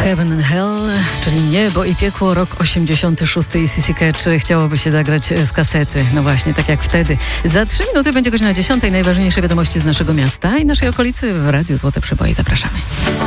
Heaven and Hell, czyli Niebo i Piekło, rok 86 i Sissy Catch chciałoby się zagrać z kasety. No właśnie, tak jak wtedy. Za 3 minuty będzie godzina 10. Najważniejsze wiadomości z naszego miasta i naszej okolicy w Radiu Złote Przeboje. Zapraszamy.